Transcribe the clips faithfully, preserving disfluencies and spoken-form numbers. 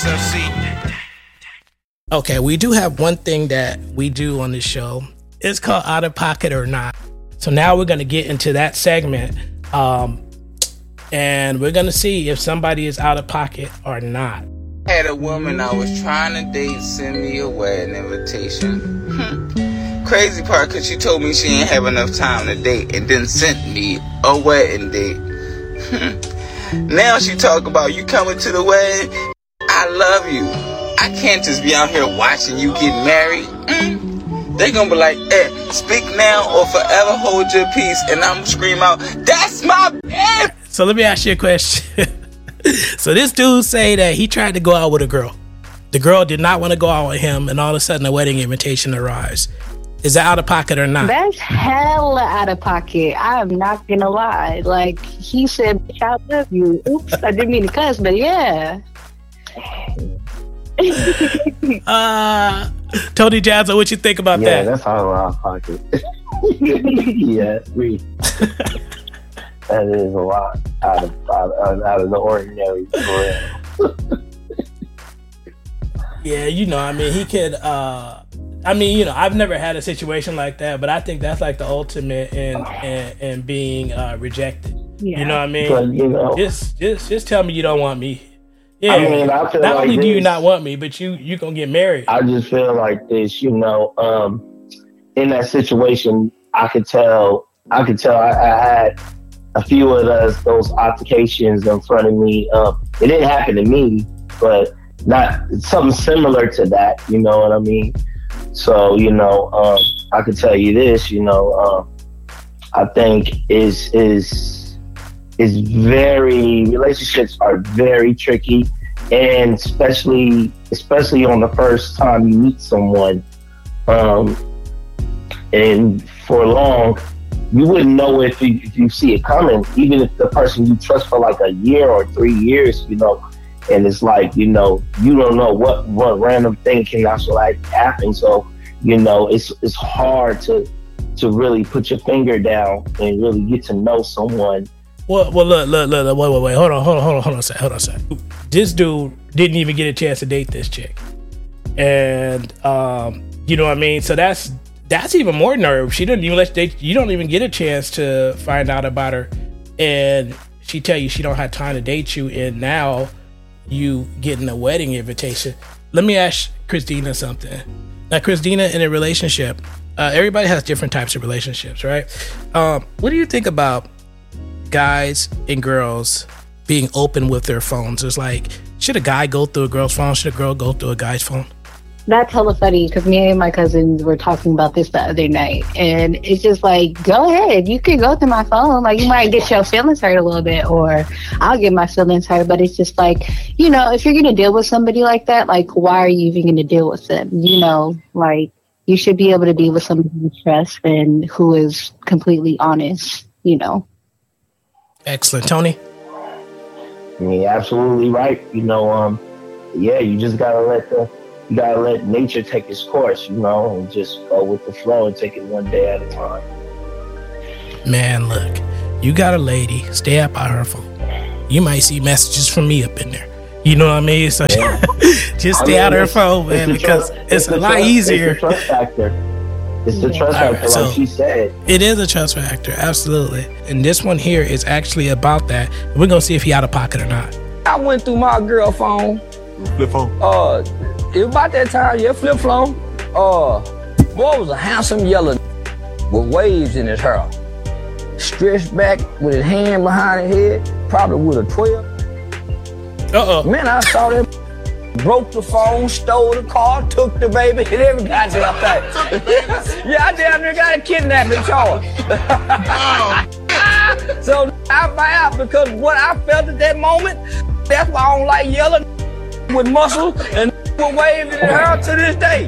S F C. Okay, we do have one thing that we do on this show. It's called Out of Pocket or Not. So now we're going to get into that segment. Um, and we're going to see if somebody is out of pocket or not. Had a woman I was trying to date send me a wedding invitation. Crazy part, because she told me she didn't have enough time to date and then sent me a wedding date. Now she talk about you coming to the wedding. I love you. I can't just be out here watching you get married. Mm. They gonna be like, eh, speak now or forever hold your peace. And I'm scream out, that's my bitch. So let me ask you a question. So this dude say that he tried to go out with a girl. The girl did not want to go out with him, and all of a sudden a wedding invitation arrives. Is that out of pocket or not? That's hella out of pocket. I'm not gonna lie. Like, he said, bitch, I love you. Oops, I didn't mean to cuss, but yeah. uh, Tony Jazzo, what you think about yeah, that? Yeah, that's all out of pocket. Yeah, me. That is a lot out of out, out of the ordinary. For real. Yeah, you know, I mean, he could. Uh, I mean, you know, I've never had a situation like that, but I think that's like the ultimate in in, in being uh, rejected. Yeah. You know what I mean? But, you know, just just just tell me you don't want me. Yeah, I mean, I feel not like only this, do you not want me, but you you gonna get married. I just feel like this, you know. Um, in that situation, I could tell. I could tell. I, I had a few of those those altercations in front of me. Um, it didn't happen to me, but not something similar to that. You know what I mean? So, you know, um, I could tell you this. You know, um, I think is is is very relationships are very tricky, and especially especially on the first time you meet someone, um, and for long. You wouldn't know if you, if you see it coming, even if the person you trust for like a year or three years, you know, and it's like, you know, you don't know what, what random thing can actually like happen. So, you know, it's it's hard to to really put your finger down and really get to know someone. Well, well, look, look, look, wait, wait, wait, hold on, hold on, hold on, hold on a second, hold on a second. This dude didn't even get a chance to date this chick, and um, you know what I mean. So that's. That's even more nerve. She didn't even let you, you don't even get a chance to find out about her, and she tell you she don't have time to date you, and now you getting a wedding invitation. Let me ask Christina something. Now, Christina, in a relationship, uh, everybody has different types of relationships, right? Um, what do you think about guys and girls being open with their phones? It's like, should a guy go through a girl's phone? Should a girl go through a guy's phone? That's hella funny because me and my cousins were talking about this the other night, and it's just like, go ahead, you can go through my phone. Like, you might get your feelings hurt a little bit, or I'll get my feelings hurt. But it's just like, you know, if you're gonna deal with somebody like that, like, why are you even gonna deal with them? You know, like, you should be able to be with somebody you trust and who is completely honest. You know. Excellent, Tony. Yeah, absolutely right. You know, um, yeah, you just gotta let the. You gotta let nature take its course, you know, and just go with the flow and take it one day at a time. Man, look, you got a lady, stay up on her phone. You might see messages from me up in there. You know what I mean? So yeah. Just stay I mean, out of her phone, man, because trust, it's, it's a lot trust, easier. It's the trust factor. It's the trust factor, right, so like she said. It is a trust factor, absolutely. And this one here is actually about that. We're gonna see if he out of pocket or not. I went through my girl phone. Flip phone. Uh, it was about that time, yeah, flip phone. Uh, boy was a handsome yellow with waves in his hair. Stretched back with his hand behind his head, probably with a twelve. Uh-oh. Man, I saw that. Broke the phone, stole the car, took the baby, hit every goddamn thing. Yeah, I damn near got a kidnapping charge. So I found out because what I felt at that moment, that's why I don't like yellow with muscle and with waves in her to this day.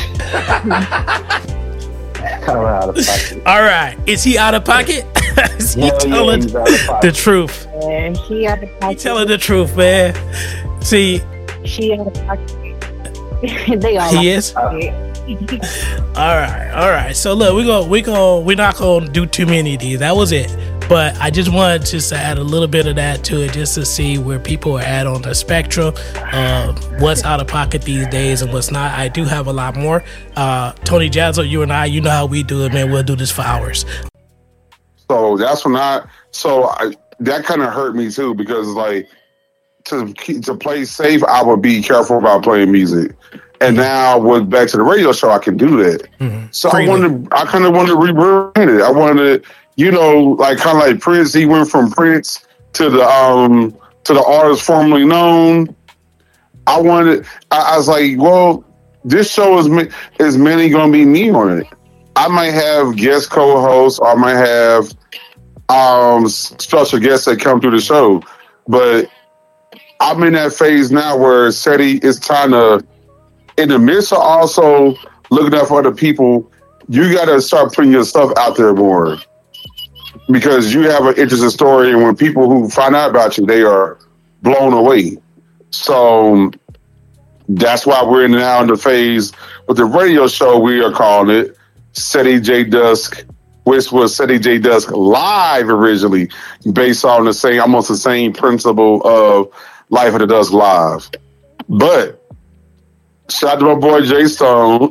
All right, is he out of pocket? Is he yeah, telling yeah, the truth? Yeah, he out of pocket. He telling the truth, man. See, she out of pocket. They all he is. all right, all right. So look, we go, we go, we're not gonna do too many of these. That was it. But I just wanted to just add a little bit of that to it, just to see where people are at on the spectrum, uh, what's out of pocket these days and what's not. I do have a lot more. Uh, Tony Jazzo, you and I, you know how we do it, man. We'll do this for hours. So that's when I, so I, that kind of hurt me too, because like to to play safe, I would be careful about playing music. And now with back to the radio show, I can do that. Mm-hmm. So Freely. I wanted, I kind of wanted to rebrand it. I wanted to, you know, like kind of like Prince. He went from Prince to the um to the artist formerly known. I wanted. I, I was like, well, this show is is mainly going to be me on it. I might have guest co-hosts. Or I might have um special guests that come through the show, but I'm in that phase now where SETI is trying to. In the midst of also looking out for other people, you got to start putting your stuff out there more, because you have an interesting story, and when people who find out about you, they are blown away. So that's why we're now in the phase with the radio show. We are calling it SETI J Dusk, which was SETI J Dusk Live originally, based on the same, almost the same principle of Life of the Dusk Live. But shout out to my boy Jay Stone.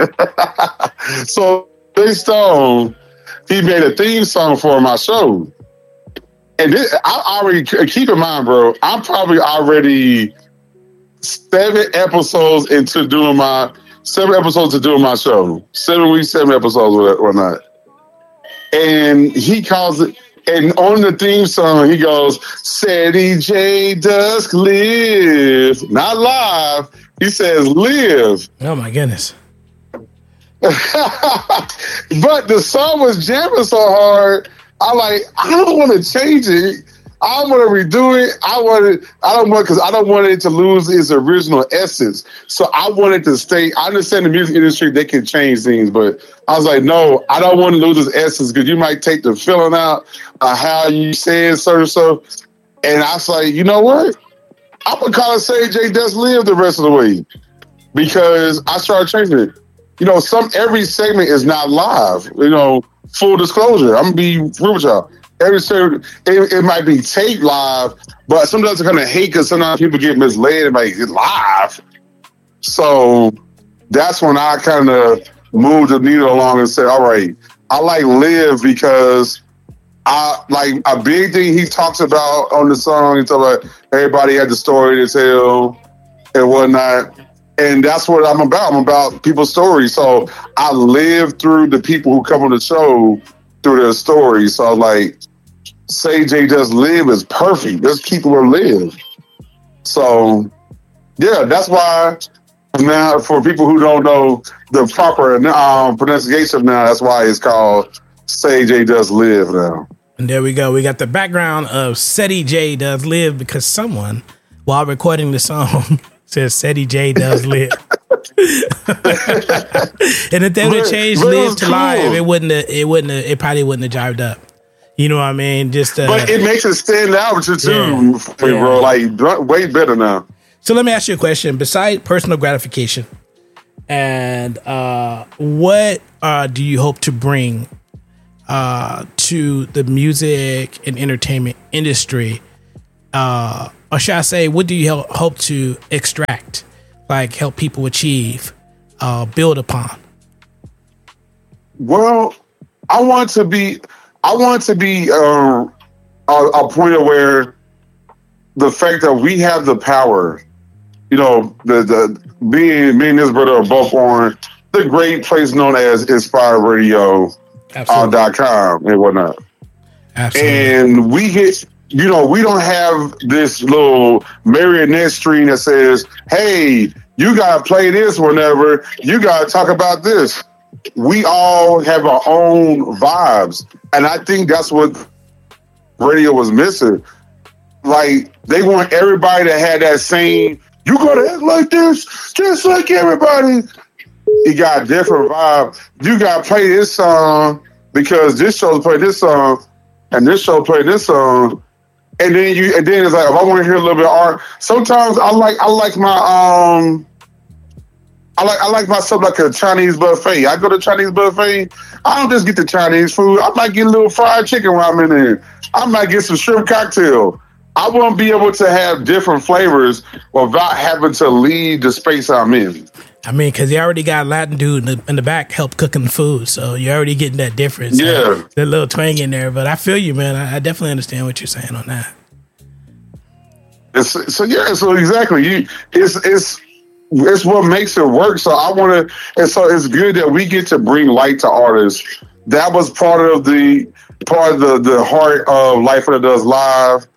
So Jay Stone, he made a theme song for my show. And this, I already, keep in mind, bro, I'm probably already seven episodes into doing my, seven episodes to doing my show. Seven weeks, seven episodes, or whatnot. And he calls it, and on the theme song, he goes, SETI J Dusk live, not live. He says live. Oh my goodness. But the song was jamming so hard, I like, I don't want to change it. I don't want to redo it. I want it, I don't want, because I don't want it to lose its original essence. So I want it to stay. I understand the music industry, they can change things, but I was like, no, I don't want to lose its essence, because you might take the feeling out of how you say certain stuff. And I was like, you know what? I'm gonna call it SETI J Dusk live the rest of the way, because I started changing it. You know, some every segment is not live. You know, full disclosure. I'm gonna be real with y'all. Every segment, it, it might be taped live, but sometimes I kind of hate because sometimes people get misled and like it's live. So that's when I kind of moved the needle along and said, all right, I like live because I like a big thing he talks about on the song. He talks about everybody had the story to tell and whatnot. And that's what I'm about. I'm about people's stories. So I live through the people who come on the show through their stories. So like, SETI J Dusk live is perfect. Let's keep it live. So yeah, that's why now for people who don't know the proper um, pronunciation now, that's why it's called SETI J Dusk live now. And there we go. We got the background of SETI J Dusk live because someone, while recording the song, says SETI J Dusk live. And if they would have changed live to cool. live, it wouldn't have, it wouldn't have, it probably wouldn't have jived up. You know what I mean? Just uh, but it makes it stand out too, yeah, for me, yeah. bro. Like way better now. So let me ask you a question. Besides personal gratification, and uh, what uh, do you hope to bring uh, to the music and entertainment industry? Uh, or should I say, what do you help, hope to extract, like help people achieve, uh, build upon? Well, I want to be, I want to be uh, a, a point where the fact that we have the power, you know, the the being me and this brother are both on the great place known as Inspire Radio uh, dot com and whatnot. Absolutely. And we get. You know, we don't have this little marionette screen that says, hey, you got to play this whenever, you got to talk about this. We all have our own vibes. And I think that's what radio was missing. Like, they want everybody to have that same, you got to act like this, just like everybody. You got a different vibe. You got to play this song because this show play this song and this show play this song. And then you, and then it's like, if I want to hear a little bit of art, sometimes I like, I like my, um, I like I like myself like a Chinese buffet. I go to Chinese buffet. I don't just get the Chinese food. I might get a little fried chicken while I'm in there. I might get some shrimp cocktail. I want to be able to have different flavors without having to leave the space I'm in. I mean, because you already got a Latin dude in the, in the back help cooking the food, so you're already getting that difference. Yeah, uh, that little twang in there. But I feel you, man. I, I definitely understand what you're saying on that. It's, so yeah, so exactly. You, it's it's. It's what makes it work. So I want to, and so it's good that we get to bring light to artists. That was part of the part of the, the heart of Life That Does Live,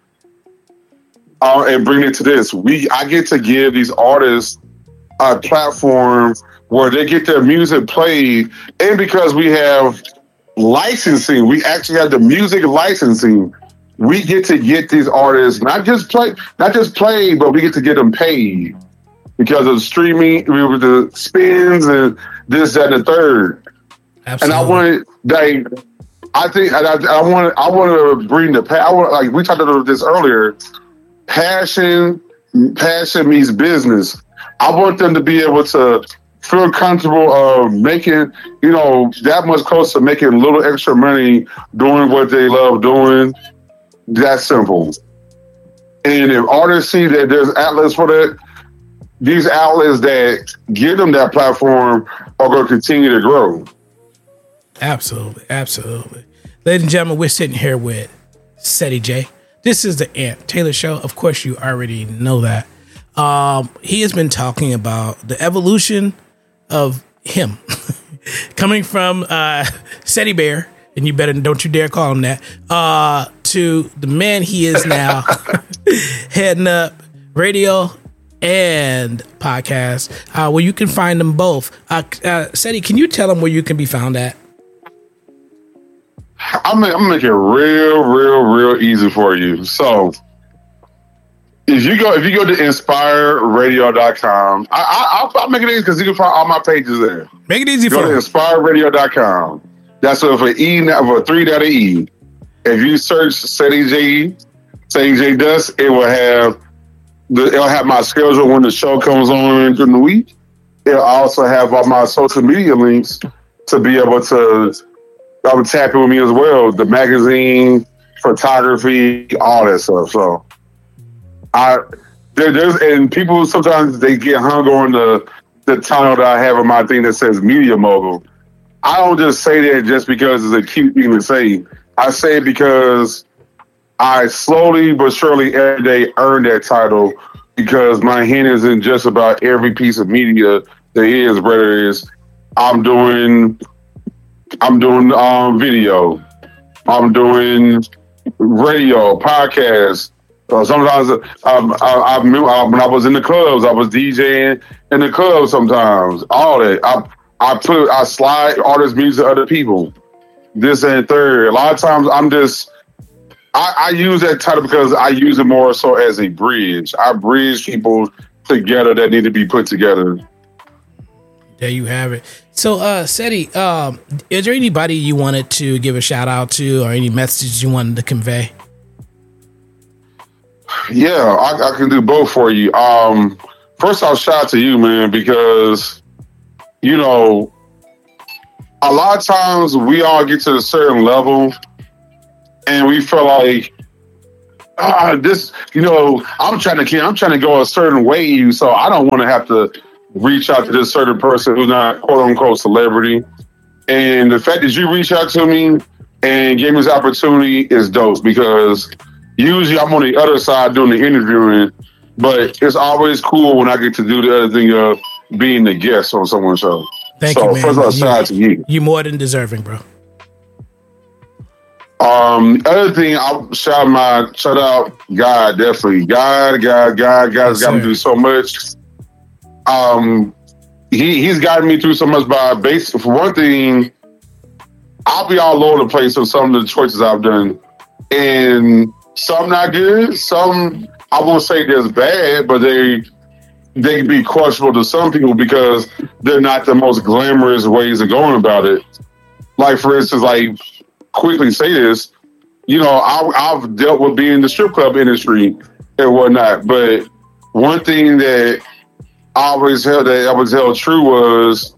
uh, and bring it to this. We I get to give these artists a platform where they get their music played, and because we have licensing, we actually have the music licensing. We get to get these artists not just play, not just play, but we get to get them paid. Because of streaming, with the spins and this, that, and the third. Absolutely. And I want like I think I, I want I want to bring the I want like we talked about this earlier. Passion, passion means business. I want them to be able to feel comfortable of making, you know, that much close to making a little extra money doing what they love doing. That's simple. And if artists see that there's outlets for that, these outlets that give them that platform are going to continue to grow. Absolutely. Absolutely. Ladies and gentlemen, we're sitting here with Ceddy J. This is the Ant Taylor Show. Of course, you already know that. Um, he has been talking about the evolution of him coming from uh, Ceddy Bear, and you better don't you dare call him that, uh, to the man he is now, heading up radio and podcast, uh, where you can find them both. Uh, uh, Ceddy, can you tell them where you can be found at? I'm gonna make it real, real, real easy for you. So, if you go, if you go to inspire radio dot com, I, I, I'll, I'll make it easy because you can find all my pages there. Make it easy go for to you. inspire radio dot com. That's for E, for three letter E. If you search Ceddy J, Ceddy J Dust, it will have. The, it'll have my schedule when the show comes on during the week. It'll also have all my social media links to be able to um, tap in with me as well. The magazine, photography, all that stuff. So, I there, there's and people sometimes they get hung on the the title that I have on my thing that says media mogul. I don't just say that just because it's a cute thing to say. I say it because I slowly but surely every day earn that title because my hand is in just about every piece of media there is, whether it's I'm doing I'm doing um, video, I'm doing radio, podcasts. Uh, sometimes um, I, I, I, when I was in the clubs, I was DJing in the clubs sometimes. All that. I I put I slide artists' music to other people. This and third. A lot of times I'm just I, I use that title because I use it more so as a bridge. I bridge people together that need to be put together. There you have it. So, uh, Ceddy, um, is there anybody you wanted to give a shout out to or any messages you wanted to convey? Yeah, I, I can do both for you. Um, first, I'll shout out to you, man, because, you know, a lot of times we all get to a certain level and we feel like, ah, this, you know, I'm trying to, I'm trying to go a certain way, so I don't want to have to reach out to this certain person who's not quote unquote celebrity. And the fact that you reach out to me and gave me this opportunity is dope because usually I'm on the other side doing the interviewing, but it's always cool when I get to do the other thing of being the guest on someone's show. Thank so you, man. First of all, shout out to you. You're more than deserving, bro. Um, other thing, I'll shout my shout out God, definitely. God, God, God, God's Yes, got me sir. through so much. Um, he he's gotten me through so much by base. For one thing, I'll be all over the place on some of the choices I've done, and some not good. Some I won't say there's bad, but they they can be questionable to some people because they're not the most glamorous ways of going about it. Like for instance, like quickly say this, you know, I, I've dealt with being in the strip club industry and whatnot, but one thing that I always held that I was held true was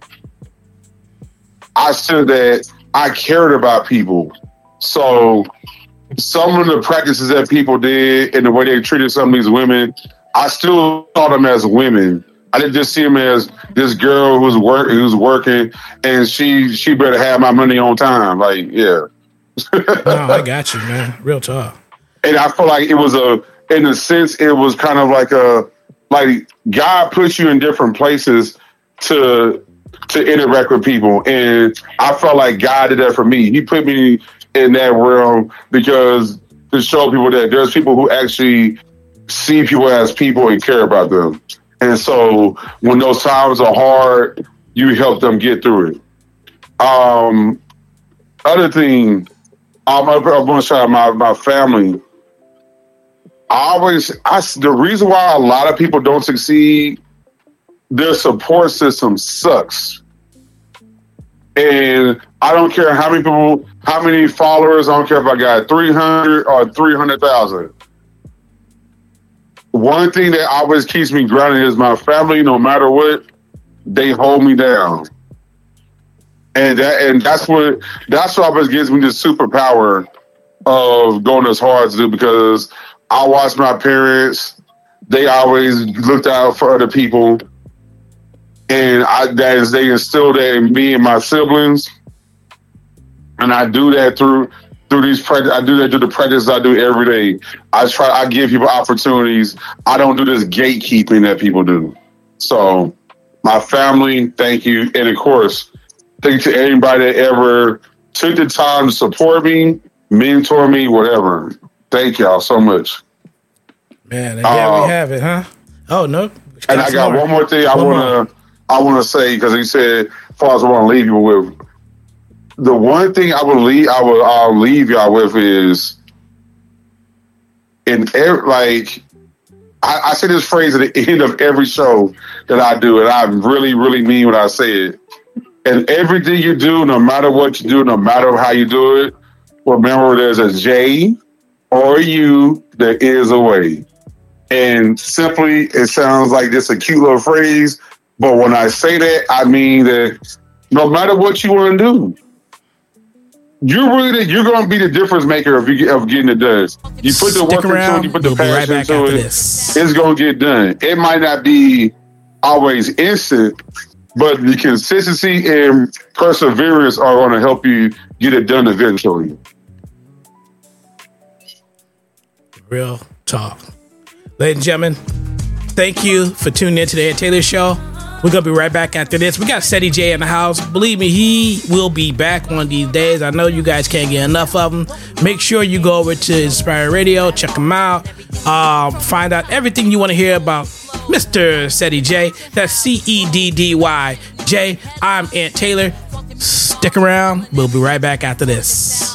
I said that I cared about people. So some of the practices that people did and the way they treated some of these women, I still saw them as women. I didn't just see them as this girl who's work who's working and she she better have my money on time. Like, yeah. No, I got you, man. Real talk. And I feel like it was a, in a sense, it was kind of like a, like God puts you in different places to to interact with people, and I felt like God did that for me. He put me in that realm because to show people that there's people who actually see people as people and care about them. And so when those times are hard, you help them get through it. Um, other thing, I'm, I'm going to shout out my, my family. I always, I, the reason why a lot of people don't succeed, their support system sucks. And I don't care how many people, how many followers, I don't care if I got three hundred or three hundred thousand. One thing that always keeps me grounded is my family. No matter what, they hold me down, and that and that's what that's what always gives me the superpower of going as hard to do, because I watched my parents. They always looked out for other people, and I that is they instilled that in me and my siblings, and I do that through. Through these, I do that through the practice I do every day. I try, I give people opportunities. I don't do this gatekeeping that people do. So, my family, thank you, and of course, thank you to anybody that ever took the time to support me, mentor me, whatever. Thank y'all so much. Man, and there uh, we have it, huh? Oh no! And I got more. one more thing I want to, I want to say, because he said, as far as I want to leave you with. The one thing I will leave, I will, I'll leave y'all with is, in every, like, I, I say this phrase at the end of every show that I do, and I really, really mean what I say it. And everything you do, no matter what you do, no matter how you do it, remember there's a J or a U, there is a way. And simply, it sounds like just a cute little phrase, but when I say that, I mean that no matter what you want to do, You're really you're going to be the difference maker of, you, of getting it done. You put the Stick work around. into it, you put the We'll be passion right back into after it, this. it's going to get done. It might not be always instant, but the consistency and perseverance are going to help you get it done eventually. Real talk. Ladies and gentlemen, thank you for tuning in to the Ed Taylor Show. We're going to be right back after this. We got Ceddy J in the house. Believe me, he will be back one of these days. I know you guys can't get enough of him. Make sure you go over to Inspire Radio. Check him out. Um, find out everything you want to hear about Mister Ceddy J. That's C E D D Y J. I'm Ant Taylor. Stick around. We'll be right back after this.